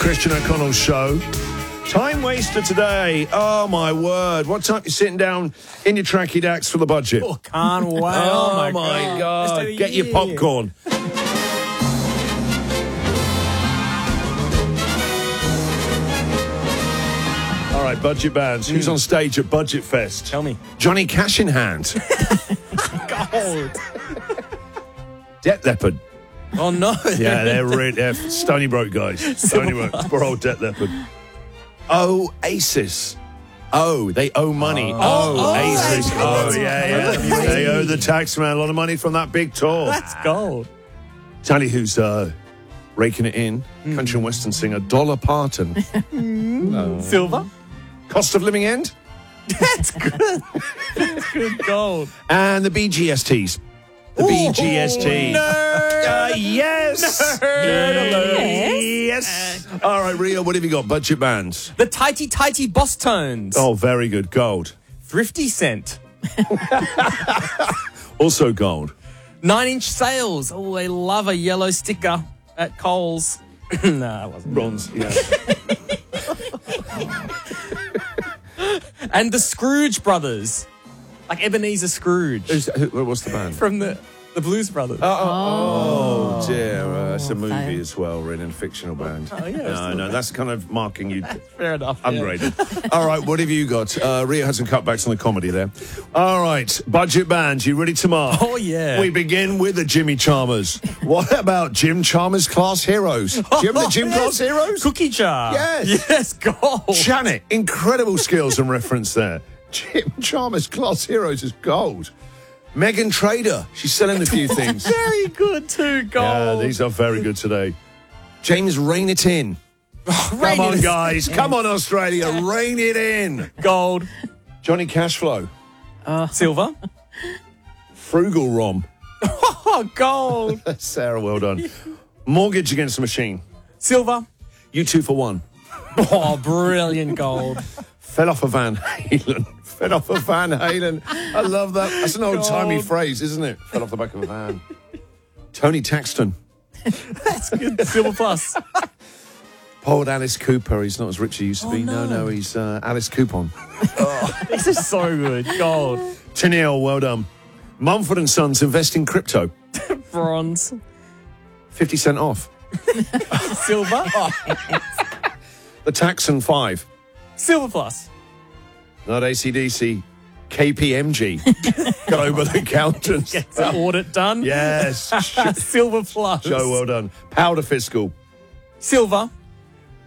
Christian O'Connell Show. Time waster today. Oh, my word. What time are you sitting down in your tracky dacks for the budget? Oh, can't wait. Oh, my God. Get your popcorn. All right, budget bands. Who's on stage at Budget Fest? Tell me. Johnny Cash in hand. Gold. Def Leppard. Oh, no. Yeah, they're Stony Broke guys. Stony Broke. Poor old Def Leppard. Oasis. Oh, they owe money. Oasis. Oh, yeah. They owe the tax man a lot of money from that big tour. That's gold. Tell you who's raking it in. Country and Western singer Dolly Parton. Silver. Cost of living end. That's good. That's good gold. And the BGSTs. The BGST. Yes. Yes. All right, Rio, what have you got? Budget bands. The Tighty Boss Tones. Oh, very good. Gold. Thrifty Cent. Also gold. 9 Inch Sales. Oh, they love a yellow sticker at Coles. Nah, it wasn't. Bronze, yeah. And the Scrooge Brothers. Like Ebenezer Scrooge. What's the band? From the Blues Brothers. Oh dear. It's a movie as well, written fictional band. Oh, yeah. No, that's kind of marking you Fair enough. ungraded. All right, what have you got? Rio had some cutbacks on the comedy there. All right, budget bands, you ready to mark? Oh, yeah. We begin with the Jimmy Chalmers. What about Jim Chalmers Class Heroes? Do you remember the Jim Class Heroes? Cookie jar. Yes. Yes, gold. Janet, incredible skills and reference there. Jim Chalmers Class Heroes is gold. Megan Trader, she's selling a few things. Very good too, gold. Yeah, these are very good today. James, rein it in. Come on, guys. Come on, Australia. Rein it in. Gold. Johnny Cashflow. Silver. Frugal Rom. Oh, gold. Sarah, well done. Mortgage Against the Machine. Silver. You 2 for 1. Oh, brilliant gold. Fell off a Van Halen. Fell off a Van Halen. I love that. That's an old-timey phrase, isn't it? Fell off the back of a van. Tony Taxton. That's good. Silver plus. Poor Alice Cooper. He's not as rich as he used to be. No, he's Alice Coupon. This is so good. Gold. Tennille, well done. Mumford & Sons invest in crypto. Bronze. 50 cent off. Silver. The Taxon 5. Silver plus. Not ACDC. KPMG. Global Accountants. Get the audit done. Yes. Silver plus. Joe, well done. Powder Fiscal. Silver.